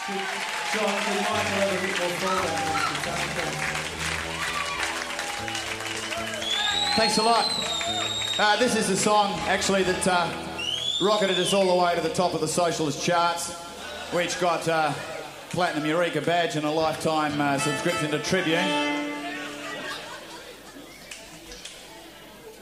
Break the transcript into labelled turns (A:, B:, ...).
A: John, could Michael have a bit more forward?
B: Thanks a lot. This is a song, actually, that rocketed us all the way to the top of the socialist charts. We each got Platinum Eureka badge and a lifetime subscription to Tribune.